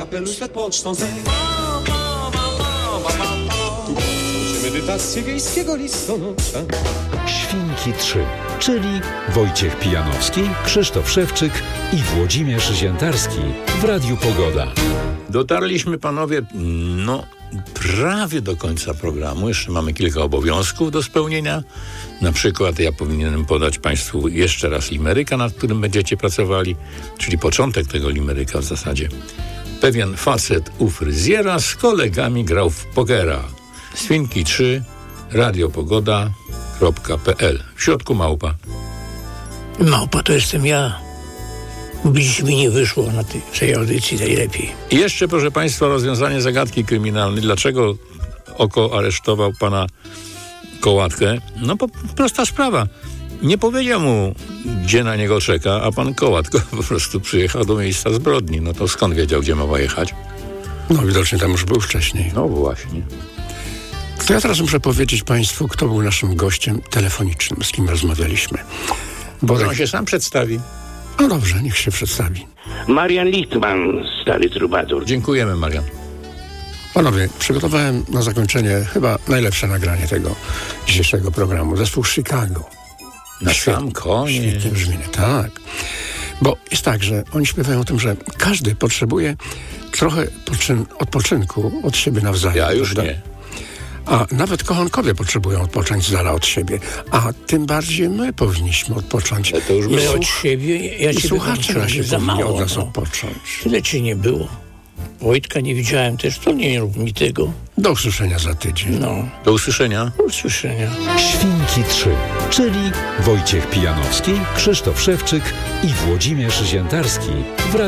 kapelusz przed pocztą medytację wiejskiego listonosza. Świnki 3, czyli Wojciech Pijanowski, Krzysztof Szewczyk i Włodzimierz Ziętarski w Radiu Pogoda. Dotarliśmy, panowie, prawie do końca programu. Jeszcze mamy kilka obowiązków do spełnienia. Na przykład ja powinienem podać państwu jeszcze raz limeryka, nad którym będziecie pracowali, czyli początek tego limeryka w zasadzie. Pewien facet u fryzjera z kolegami grał w pokera. Świnki 3, radiopogoda.pl. W środku małpa. Małpa to jestem ja. Dziś mi nie wyszło na tej audycji najlepiej. I jeszcze, proszę państwa, rozwiązanie zagadki kryminalnej. Dlaczego Oko aresztował pana Kołatkę? Prosta sprawa. Nie powiedział mu, gdzie na niego czeka, a pan Kołatko po prostu przyjechał do miejsca zbrodni. No to skąd wiedział, gdzie ma jechać? No widocznie tam już był wcześniej. No właśnie. To ja teraz muszę powiedzieć państwu, kto był naszym gościem telefonicznym, z kim rozmawialiśmy. On się sam przedstawi. No dobrze, niech się przedstawi. Marian Lichtman, stary trubadur. Dziękujemy, Marian. Panowie, przygotowałem na zakończenie chyba najlepsze nagranie tego dzisiejszego programu. Zespół Chicago. Na sam koniec. Świetnie brzmi, tak. Bo jest tak, że oni śpiewają o tym, że każdy potrzebuje trochę odpoczynku od siebie nawzajem. Ja już prawda? nie. A nawet kochankowie potrzebują odpocząć z dala od siebie. A tym bardziej my powinniśmy odpocząć. Ale to już My od siebie, ja I cię słuchacze powiem, za powinni mało. od nas odpocząć. Tyle cię nie było. Wojtka nie widziałem też, to nie rób mi tego. Do usłyszenia za tydzień. Do usłyszenia. Do usłyszenia. Świnki 3, czyli Wojciech Pijanowski, Krzysztof Szewczyk i Włodzimierz Ziętarski w Radiu